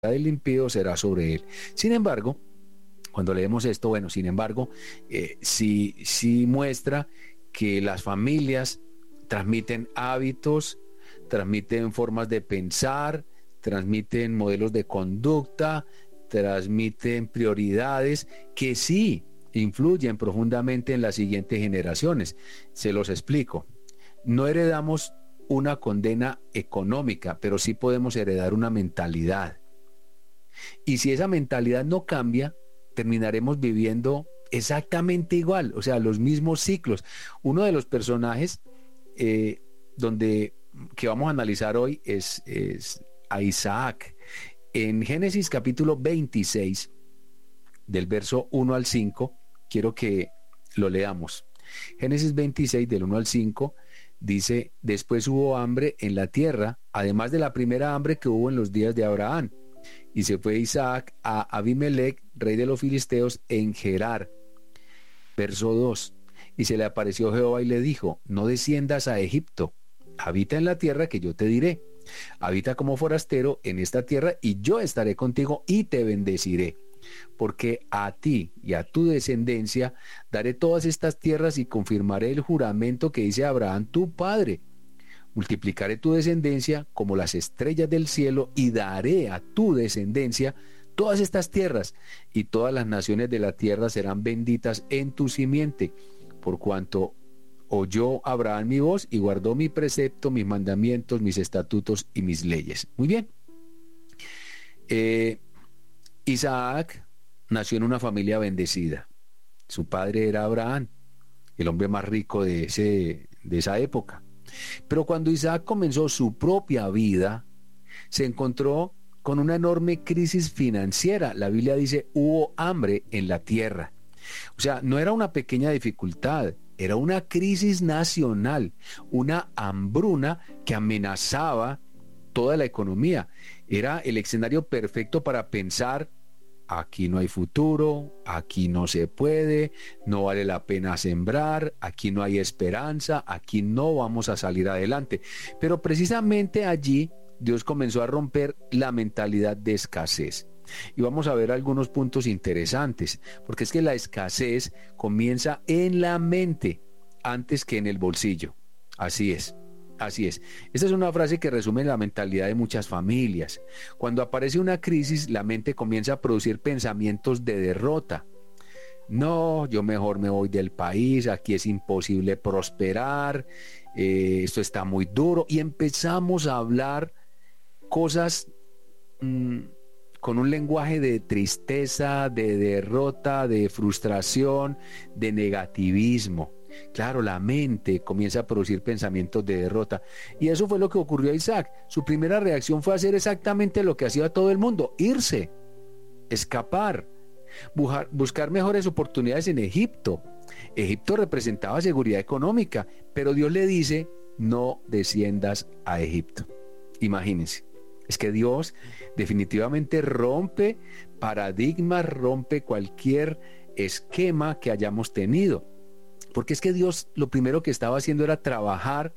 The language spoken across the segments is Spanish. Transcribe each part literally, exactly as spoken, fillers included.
del impío será sobre él. Sin embargo, cuando leemos esto, bueno, sin embargo, eh, sí, sí muestra que las familias transmiten hábitos, transmiten formas de pensar, transmiten modelos de conducta, transmiten prioridades que sí influyen profundamente en las siguientes generaciones. Se los explico. No heredamos una condena económica, pero sí podemos heredar una mentalidad. Y si esa mentalidad no cambia, terminaremos viviendo exactamente igual, o sea, los mismos ciclos. Uno de los personajes eh, donde, que vamos a analizar hoy es, es a Isaac. En Génesis capítulo veintiséis, del verso uno al cinco, quiero que lo leamos. Génesis veintiséis, del uno al cinco, dice: después hubo hambre en la tierra, además de la primera hambre que hubo en los días de Abraham. Y se fue Isaac a Abimelec, rey de los filisteos, en Gerar. Verso dos. Y se le apareció Jehová y le dijo: no desciendas a Egipto, habita en la tierra que yo te diré. Habita como forastero en esta tierra, y yo estaré contigo y te bendeciré. Porque a ti y a tu descendencia daré todas estas tierras y confirmaré el juramento que hice a Abraham tu padre. Multiplicaré tu descendencia como las estrellas del cielo y daré a tu descendencia todas estas tierras, y todas las naciones de la tierra serán benditas en tu simiente, por cuanto oyó Abraham mi voz y guardó mi precepto, mis mandamientos, mis estatutos y mis leyes. Muy bien. Eh, Isaac nació en una familia bendecida. Su padre era Abraham, el hombre más rico de, ese, de esa época. Pero cuando Isaac comenzó su propia vida, se encontró con una enorme crisis financiera. La Biblia dice: hubo hambre en la tierra. O sea, no era una pequeña dificultad, era una crisis nacional, una hambruna que amenazaba toda la economía. Era el escenario perfecto para pensar: aquí no hay futuro, aquí no se puede, no vale la pena sembrar, aquí no hay esperanza, aquí no vamos a salir adelante. Pero precisamente allí Dios comenzó a romper la mentalidad de escasez. Y vamos a ver algunos puntos interesantes, porque es que la escasez comienza en la mente antes que en el bolsillo. Así es. Así es. Esta es una frase que resume la mentalidad de muchas familias. Cuando aparece una crisis, la mente comienza a producir pensamientos de derrota. No, yo mejor me voy del país, aquí es imposible prosperar, eh, esto está muy duro. Y empezamos a hablar cosas mmm, con un lenguaje de tristeza, de derrota, de frustración, de negativismo. Claro, la mente comienza a producir pensamientos de derrota. Y eso fue lo que ocurrió a Isaac. Su primera reacción fue hacer exactamente lo que hacía todo el mundo: irse, escapar, buscar, buscar mejores oportunidades en Egipto. Egipto representaba seguridad económica, pero Dios le dice: no desciendas a Egipto. Imagínense. Es que Dios definitivamente rompe paradigmas, rompe cualquier esquema que hayamos tenido. Porque es que Dios lo primero que estaba haciendo era trabajar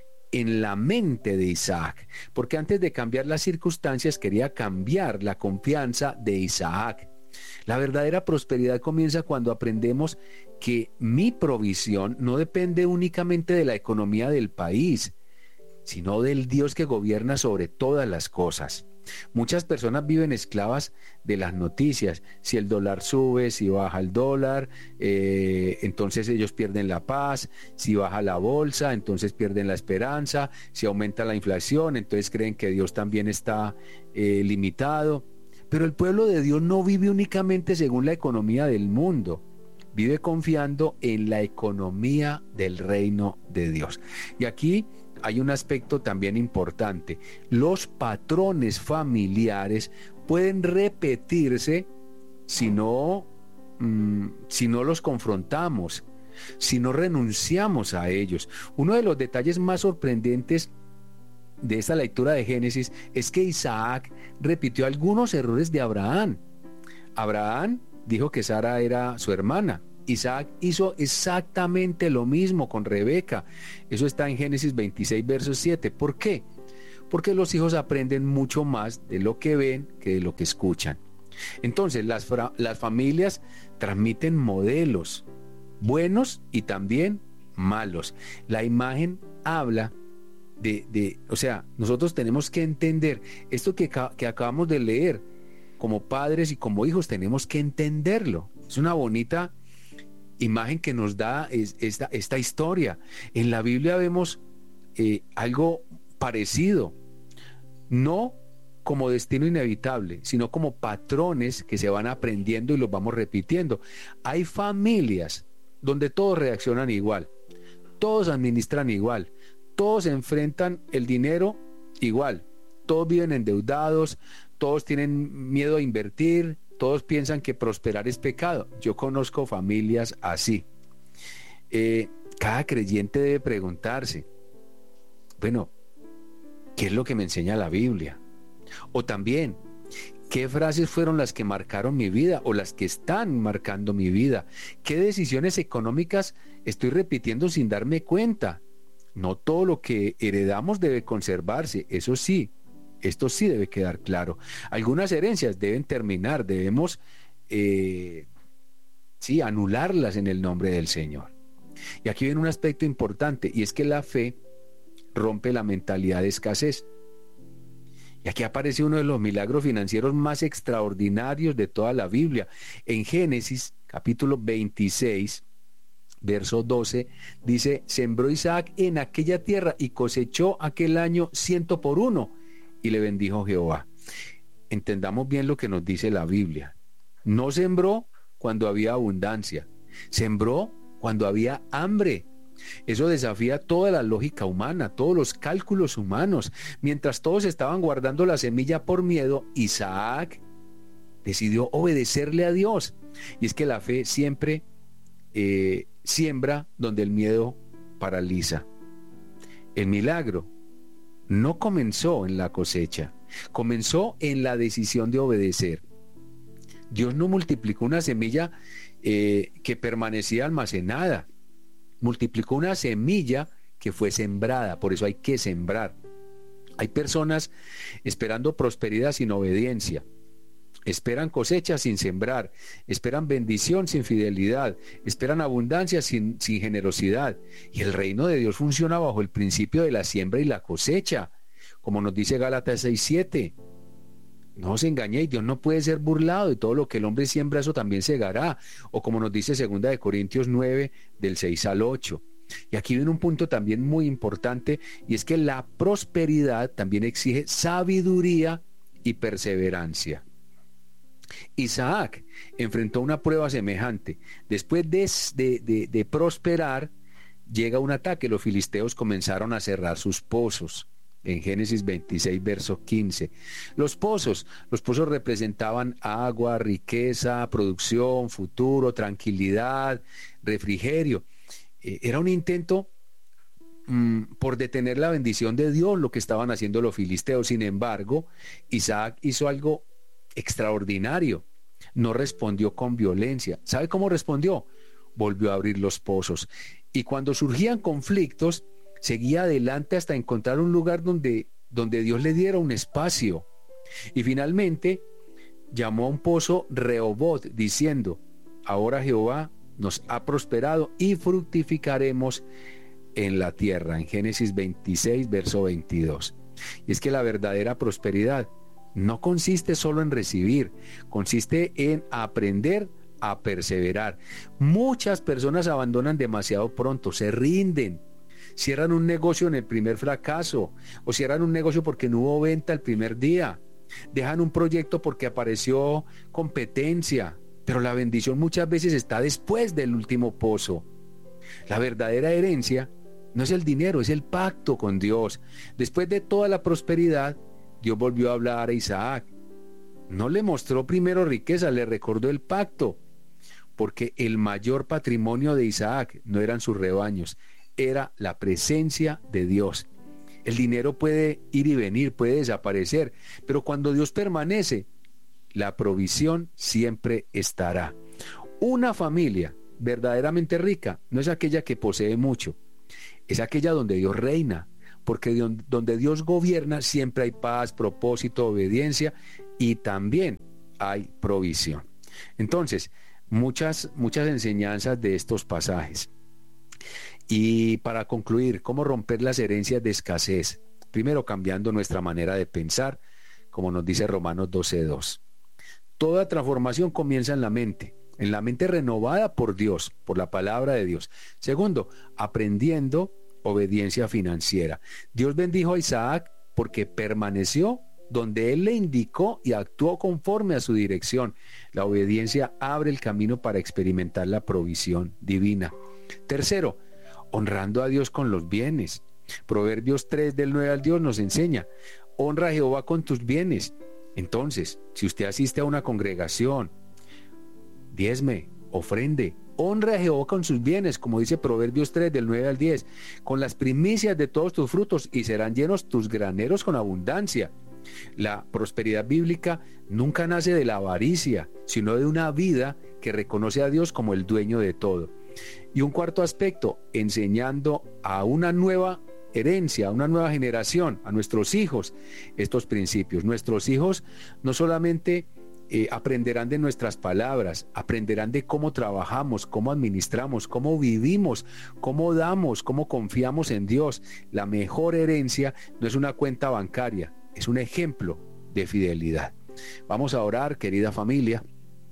en la mente de Isaac, porque antes de cambiar las circunstancias quería cambiar la confianza de Isaac. La verdadera prosperidad comienza cuando aprendemos que mi provisión no depende únicamente de la economía del país, sino del Dios que gobierna sobre todas las cosas. Muchas personas viven esclavas de las noticias. Si el dólar sube, si baja el dólar, eh, entonces ellos pierden la paz. Si baja la bolsa, entonces pierden la esperanza. Si aumenta la inflación, entonces creen que Dios también está eh, limitado. Pero el pueblo de Dios no vive únicamente según la economía del mundo. Vive confiando en la economía del reino de Dios. Y aquí hay un aspecto también importante. Los patrones familiares pueden repetirse si no, mmm, si no los confrontamos, si no renunciamos a ellos. Uno de los detalles más sorprendentes de esta lectura de Génesis es que Isaac repitió algunos errores de Abraham. Abraham dijo que Sara era su hermana. Isaac hizo exactamente lo mismo con Rebeca. Eso está en Génesis veintiséis, verso siete. ¿Por qué? porque los hijos aprenden mucho más de lo que ven que de lo que escuchan. Entonces, las, las familias transmiten modelos buenos y también malos. La imagen habla de, de o sea, nosotros tenemos que entender esto que, que acabamos de leer. Como padres y como hijos tenemos que entenderlo. Es una bonita imagen que nos da es, esta, esta historia. En la Biblia vemos eh, algo parecido, no como destino inevitable, sino como patrones que se van aprendiendo y los vamos repitiendo. Hay familias donde todos reaccionan igual, todos administran igual, todos enfrentan el dinero igual, todos viven endeudados, todos tienen miedo a invertir, todos piensan que prosperar es pecado. Yo conozco familias así. Eh, cada creyente debe preguntarse, bueno, ¿qué es lo que me enseña la Biblia? O también, ¿qué frases fueron las que marcaron mi vida o las que están marcando mi vida? ¿Qué decisiones económicas estoy repitiendo sin darme cuenta? No todo lo que heredamos debe conservarse, eso sí, esto sí debe quedar claro. Algunas herencias deben terminar, debemos eh, sí, anularlas en el nombre del Señor. Y aquí viene un aspecto importante, y es que la fe rompe la mentalidad de escasez. Y aquí aparece uno de los milagros financieros más extraordinarios de toda la Biblia. En Génesis, capítulo veintiséis, verso doce, dice, sembró Isaac en aquella tierra y cosechó aquel año ciento por uno, y le bendijo Jehová. Entendamos bien lo que nos dice la Biblia. No sembró cuando había abundancia, sembró cuando había hambre. Eso desafía toda la lógica humana, todos los cálculos humanos. Mientras todos estaban guardando la semilla por miedo, Isaac decidió obedecerle a Dios. Y es que la fe siempre eh, siembra donde el miedo paraliza. El milagro no comenzó en la cosecha, comenzó en la decisión de obedecer. Dios no multiplicó una semilla eh, que permanecía almacenada. Multiplicó una semilla que fue sembrada, por eso hay que sembrar. Hay personas esperando prosperidad sin obediencia, esperan cosecha sin sembrar, esperan bendición sin fidelidad, esperan abundancia sin, sin generosidad. Y el reino de Dios funciona bajo el principio de la siembra y la cosecha, como nos dice Gálatas seis siete. No os engañéis, Dios no puede ser burlado, y todo lo que el hombre siembra, eso también segará. O como nos dice segunda de Corintios nueve, del seis al ocho. Y aquí viene un punto también muy importante, y es que la prosperidad también exige sabiduría y perseverancia. Isaac enfrentó una prueba semejante. Después de, de, de, de prosperar, llega un ataque. Los filisteos comenzaron a cerrar sus pozos. En Génesis veintiséis, verso quince. Los pozos, los pozos representaban agua, riqueza, producción, futuro, tranquilidad, refrigerio. Eh, era un intento mmm, por detener la bendición de Dios, lo que estaban haciendo los filisteos. Sin embargo, Isaac hizo algo extraordinario. No respondió con violencia. ¿Sabe cómo respondió? Volvió a abrir los pozos. Y cuando surgían conflictos, seguía adelante hasta encontrar un lugar donde, donde Dios le diera un espacio. Y finalmente llamó a un pozo Rehobot, diciendo, ahora Jehová nos ha prosperado y fructificaremos en la tierra. En Génesis veintiséis, verso veintidós. Y es que la verdadera prosperidad no consiste solo en recibir, consiste en aprender a perseverar. Muchas personas abandonan demasiado pronto, se rinden. Cierran un negocio en el primer fracaso, o cierran un negocio porque no hubo venta el primer día, dejan un proyecto porque apareció competencia, pero la bendición muchas veces está después del último pozo. La verdadera herencia no es el dinero, es el pacto con Dios. Después de toda la prosperidad, Dios volvió a hablar a Isaac. No le mostró primero riqueza, le recordó el pacto, porque el mayor patrimonio de Isaac no eran sus rebaños, era la presencia de Dios. El dinero puede ir y venir, puede desaparecer, pero cuando Dios permanece, la provisión siempre estará. Una familia verdaderamente rica no es aquella que posee mucho, es aquella donde Dios reina, porque donde Dios gobierna siempre hay paz, propósito, obediencia y también hay provisión. Entonces, muchas, muchas enseñanzas de estos pasajes. Y para concluir, ¿cómo romper las herencias de escasez? Primero, cambiando nuestra manera de pensar, como nos dice Romanos doce dos. Toda transformación comienza en la mente, en la mente renovada por Dios, por la palabra de Dios. Segundo, aprendiendo obediencia financiera. Dios bendijo a Isaac porque permaneció donde él le indicó y actuó conforme a su dirección. La obediencia abre el camino para experimentar la provisión divina. Tercero, honrando a Dios con los bienes. Proverbios tres del nueve al diez nos enseña: honra a Jehová con tus bienes. Entonces, si usted asiste a una congregación, diezme, ofrende, honra a Jehová con sus bienes, como dice Proverbios tres del nueve al diez, con las primicias de todos tus frutos, y serán llenos tus graneros con abundancia. La prosperidad bíblica nunca nace de la avaricia, sino de una vida que reconoce a Dios como el dueño de todo. Y un cuarto aspecto, enseñando a una nueva herencia, a una nueva generación, a nuestros hijos, estos principios. Nuestros hijos no solamente eh, aprenderán de nuestras palabras, aprenderán de cómo trabajamos, cómo administramos, cómo vivimos, cómo damos, cómo confiamos en Dios. La mejor herencia no es una cuenta bancaria, es un ejemplo de fidelidad. Vamos a orar, querida familia.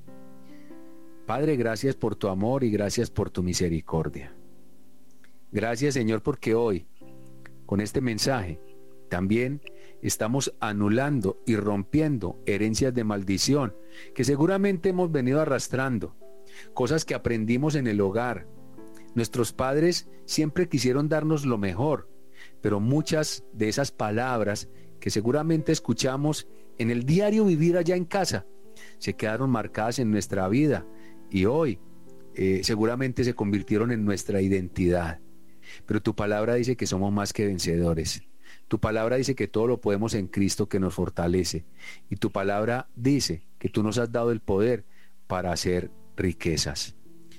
Padre, gracias por tu amor y gracias por tu misericordia. Gracias, Señor, porque hoy, con este mensaje, también estamos anulando y rompiendo herencias de maldición que seguramente hemos venido arrastrando, cosas que aprendimos en el hogar. Nuestros padres siempre quisieron darnos lo mejor, pero muchas de esas palabras que seguramente escuchamos en el diario vivir allá en casa se quedaron marcadas en nuestra vida y hoy eh, seguramente se convirtieron en nuestra identidad. Pero tu palabra dice que somos más que vencedores. Tu palabra dice que todo lo podemos en Cristo que nos fortalece. Y tu palabra dice que tú nos has dado el poder para hacer riquezas.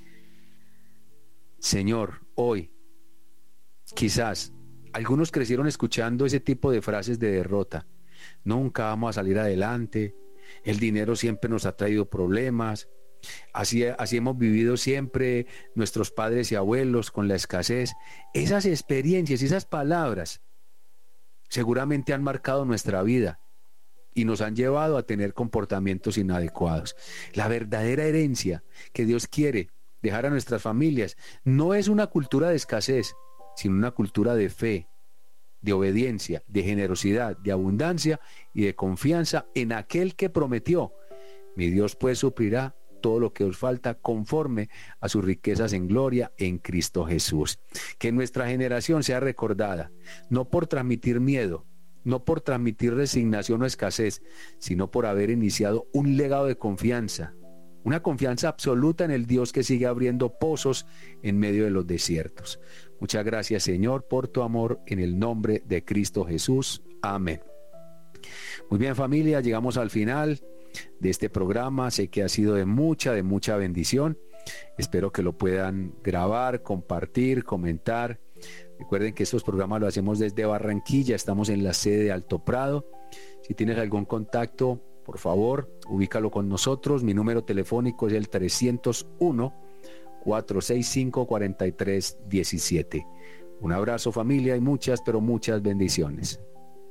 Señor, hoy, quizás algunos crecieron escuchando ese tipo de frases de derrota. Nunca vamos a salir adelante. El dinero siempre nos ha traído problemas. Así, así hemos vivido siempre nuestros padres y abuelos con la escasez. Esas experiencias, esas palabras seguramente han marcado nuestra vida y nos han llevado a tener comportamientos inadecuados. La verdadera herencia que Dios quiere dejar a nuestras familias no es una cultura de escasez, sino una cultura de fe, de obediencia, de generosidad, de abundancia y de confianza en aquel que prometió: mi Dios pues suplirá todo lo que os falta conforme a sus riquezas en gloria en Cristo Jesús. Que nuestra generación sea recordada, no por transmitir miedo, no por transmitir resignación o escasez, sino por haber iniciado un legado de confianza, una confianza absoluta en el Dios que sigue abriendo pozos en medio de los desiertos. Muchas gracias, Señor, por tu amor, en el nombre de Cristo Jesús. Amén. Muy bien, familia, llegamos al final de este programa. Sé que ha sido de mucha, de mucha bendición. Espero que lo puedan grabar, compartir, comentar. Recuerden que estos programas lo hacemos desde Barranquilla, estamos en la sede de Alto Prado. Si tienes algún contacto, por favor, ubícalo con nosotros. Mi número telefónico es el trescientos uno, cuatrocientos sesenta y cinco, cuarenta y tres diecisiete. Un abrazo, familia, y muchas, pero muchas bendiciones.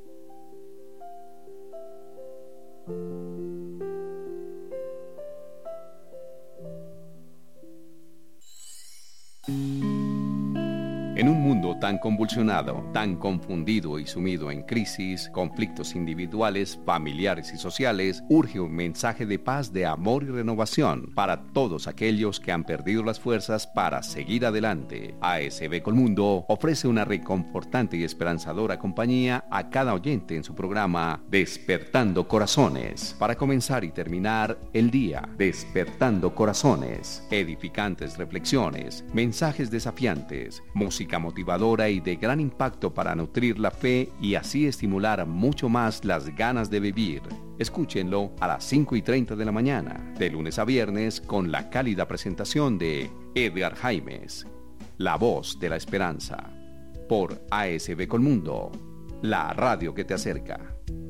En un mundo tan convulsionado, tan confundido y sumido en crisis, conflictos individuales, familiares y sociales, urge un mensaje de paz, de amor y renovación para todos aquellos que han perdido las fuerzas para seguir adelante. A S B Colmundo ofrece una reconfortante y esperanzadora compañía a cada oyente en su programa Despertando Corazones. Para comenzar y terminar el día, Despertando Corazones. Edificantes reflexiones, mensajes desafiantes, música motivadora y de gran impacto para nutrir la fe y así estimular mucho más las ganas de vivir. Escúchenlo a las cinco y treinta de la mañana, de lunes a viernes, con la cálida presentación de Edgar Jaimes, la voz de la esperanza. por A S B Colmundo, la radio que te acerca.